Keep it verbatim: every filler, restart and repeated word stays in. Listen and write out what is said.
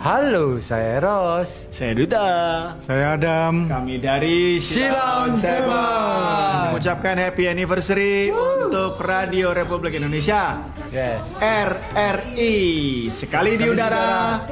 Halo, saya Ros. Saya Duta. Saya Adam. Kami dari Silaun Seven. mengucapkan happy anniversary Woo. untuk Radio Republik Indonesia. Yes. R R I. Sekali, Sekali di udara.